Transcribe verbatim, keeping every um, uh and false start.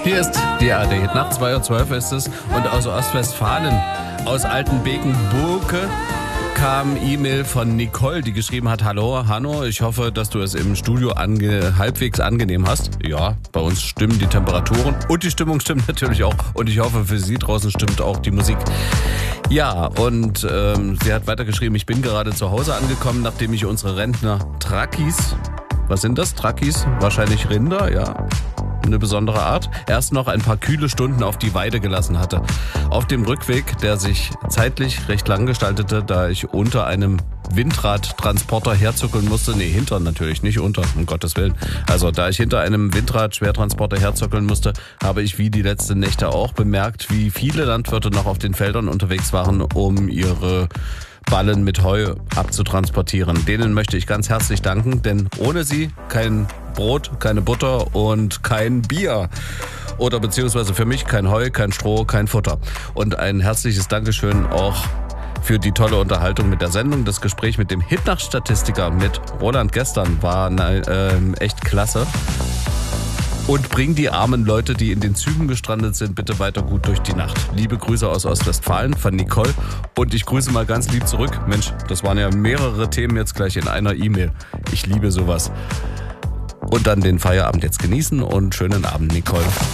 Hier ist die A D. Nach zwei Uhr zwölf ist es und aus Ostwestfalen, aus Altenbekenburge, kam E-Mail von Nicole, die geschrieben hat: Hallo Hanno, ich hoffe, dass du es im Studio ange halbwegs angenehm hast. Ja, bei uns stimmen die Temperaturen und die Stimmung stimmt natürlich auch und ich hoffe, für Sie draußen stimmt auch die Musik. Ja, und ähm, sie hat weitergeschrieben: Ich bin gerade zu Hause angekommen, nachdem ich unsere Rentner Trakis, was sind das? Trakis? Wahrscheinlich Rinder, ja. Eine besondere Art, erst noch ein paar kühle Stunden auf die Weide gelassen hatte. Auf dem Rückweg, der sich zeitlich recht lang gestaltete, da ich unter einem Windradtransporter herzuckeln musste, nee, hinter natürlich, nicht unter, um Gottes Willen. Also da ich hinter einem Windrad-Schwertransporter herzuckeln musste, habe ich wie die letzten Nächte auch bemerkt, wie viele Landwirte noch auf den Feldern unterwegs waren, um ihre Ballen mit Heu abzutransportieren. Denen möchte ich ganz herzlich danken, denn ohne sie kein Brot, keine Butter und kein Bier. Oder beziehungsweise für mich kein Heu, kein Stroh, kein Futter. Und ein herzliches Dankeschön auch für die tolle Unterhaltung mit der Sendung. Das Gespräch mit dem Hitnacht-Statistiker mit Roland gestern war äh, echt klasse. Und bring die armen Leute, die in den Zügen gestrandet sind, bitte weiter gut durch die Nacht. Liebe Grüße aus Ostwestfalen von Nicole. Und ich grüße mal ganz lieb zurück. Mensch, das waren ja mehrere Themen jetzt gleich in einer E-Mail. Ich liebe sowas. Und dann den Feierabend jetzt genießen und schönen Abend, Nicole.